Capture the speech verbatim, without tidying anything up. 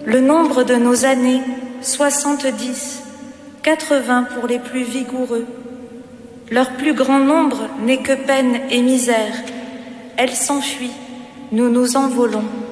Le nombre de nos années, soixante-dix, quatre-vingts pour les plus vigoureux. Leur plus grand nombre n'est que peine et misère. Elles s'enfuient, nous nous envolons.